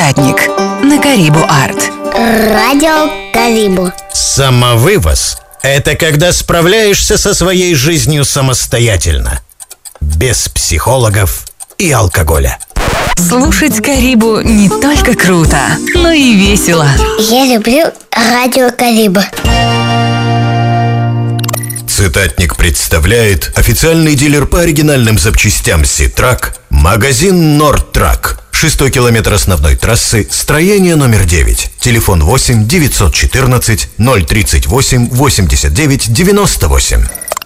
Цитатник на Карибу Арт. Радио Карибу. Самовывоз – это когда справляешься со своей жизнью самостоятельно, без психологов и алкоголя. Слушать Карибу не только круто, но и весело. Я люблю радио Карибу. Цитатник представляет официальный дилер по оригинальным запчастям Ситрак, магазин Нордтрак. 6-й километр основной трассы, строение номер 9. Телефон 8 914 038 89 98.